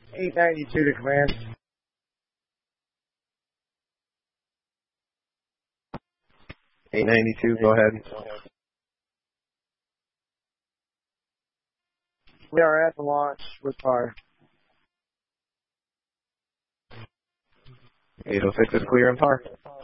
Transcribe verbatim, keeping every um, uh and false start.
eight ninety-two to command. eight ninety-two, go ahead. We are at the launch with fire. eight oh six is clear and par.